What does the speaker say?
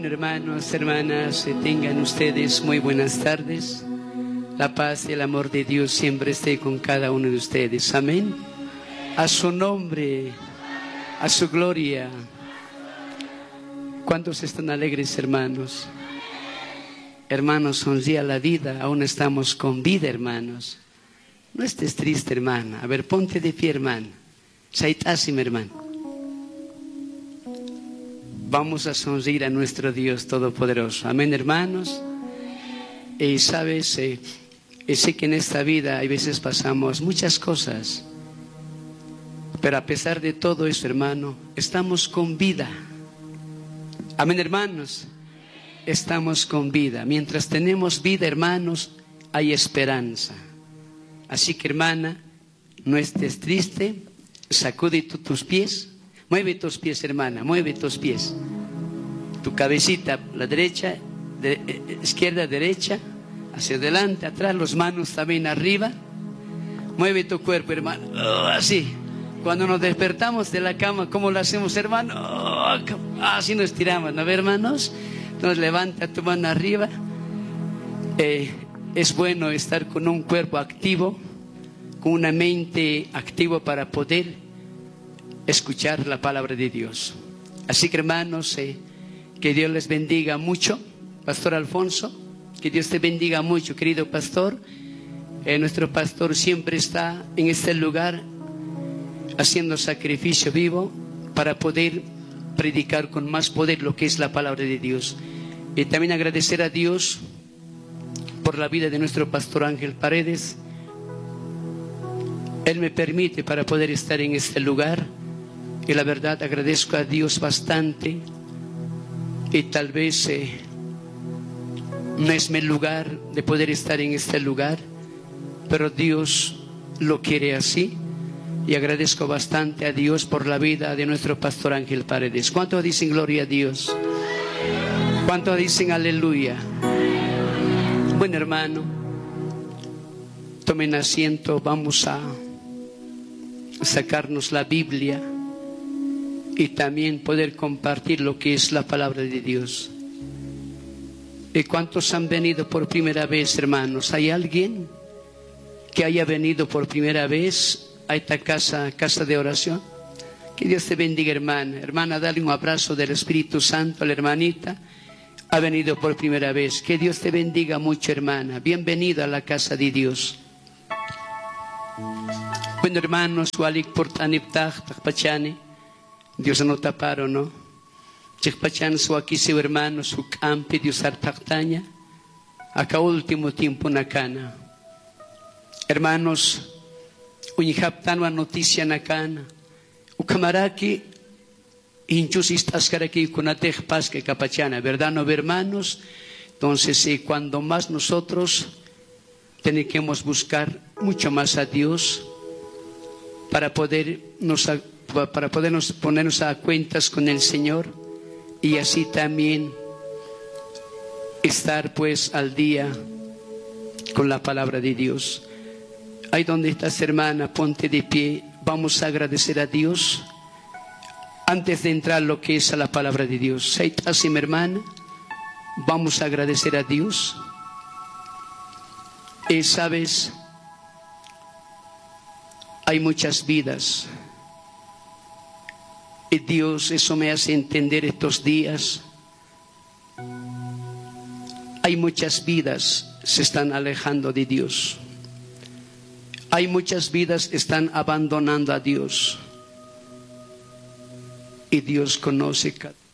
Hermanos, hermanas, tengan ustedes muy buenas tardes. La paz y el amor de Dios siempre esté con cada uno de ustedes. Amén. A su nombre, a su gloria. ¿Cuántos están alegres, hermanos? Hermanos, sonría la vida, aún estamos con vida, hermanos. No estés triste, hermana. A ver, ponte de pie, hermano. Saitasim, hermano. Vamos a sonreír a nuestro Dios Todopoderoso. Amén, hermanos. Y sabes, sé que en esta vida hay veces pasamos muchas cosas, pero a pesar de todo eso, hermano, estamos con vida. Amén, hermanos. Estamos con vida. Mientras tenemos vida, hermanos, hay esperanza. Así que, hermana, no estés triste. Sacude tus pies. Mueve tus pies, hermana, mueve tus pies. Tu cabecita, la derecha, izquierda, derecha, hacia adelante, atrás, las manos también arriba. Mueve tu cuerpo, hermano. Oh, así. Cuando nos despertamos de la cama, ¿cómo lo hacemos, hermano? Oh, así nos tiramos, ¿no, hermanos? Entonces levanta tu mano arriba. Es bueno estar con un cuerpo activo, con una mente activa para poder escuchar la palabra de Dios. Así que, hermanos, que Dios les bendiga mucho. Pastor Alfonso, que Dios te bendiga mucho, querido pastor. Nuestro pastor siempre está en este lugar haciendo sacrificio vivo para poder predicar con más poder lo que es la palabra de Dios. Y también agradecer a Dios por la vida de nuestro pastor Ángel Paredes. Él me permite para poder estar en este lugar. Y la verdad agradezco a Dios bastante. Y tal vez no es mi lugar de poder estar en este lugar, pero Dios lo quiere así. Y agradezco bastante a Dios por la vida de nuestro pastor Ángel Paredes. ¿Cuántos dicen gloria a Dios? ¿Cuántos dicen aleluya? Bueno, hermano, tomen asiento. Vamos a sacarnos la Biblia y también poder compartir lo que es la palabra de Dios. ¿Y cuántos han venido por primera vez, hermanos? ¿Hay alguien que haya venido por primera vez a esta casa de oración? Que Dios te bendiga, hermana. Hermana, dale un abrazo del Espíritu Santo a la hermanita. Ha venido por primera vez. Que Dios te bendiga mucho, hermana. Bienvenida a la casa de Dios. Bueno, hermanos, walik portaniptach takpachani. Dios no taparon, ¿no? Chikpachan su aquí su hermano, su campi, Dios artactaña. Acá último tiempo na cana. Hermanos, uñihaptan wa noticia na cana. Ucamaraki, hinchusistas caraki kunatej pasque capachana, ¿verdad, no, hermanos? Entonces, cuando más nosotros tenemos que buscar mucho más a Dios para podernos ponernos a cuentas con el Señor y así también estar pues al día con la palabra de Dios. Ahí donde estás, hermana, ponte de pie. Vamos a agradecer a Dios antes de entrar lo que es a la palabra de Dios. Ahí estás, mi hermana. Vamos a agradecer a Dios. Y sabes, hay muchas vidas. Y Dios, eso me hace entender estos días. Hay muchas vidas que se están alejando de Dios. Hay muchas vidas que están abandonando a Dios. Y Dios conoce cada